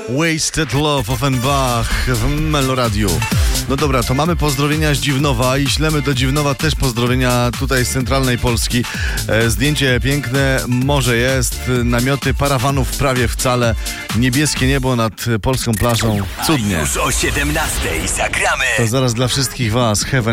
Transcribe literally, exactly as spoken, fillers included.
Wasted Love Offenbach w Meloradiu. No dobra, to mamy pozdrowienia z Dziwnowa i ślemy do Dziwnowa też pozdrowienia tutaj z centralnej Polski. E, zdjęcie piękne, morze jest, namioty parawanów prawie wcale, niebieskie niebo nad polską plażą. Cudnie. A już o siedemnastej zagramy. To zaraz dla wszystkich was Heaven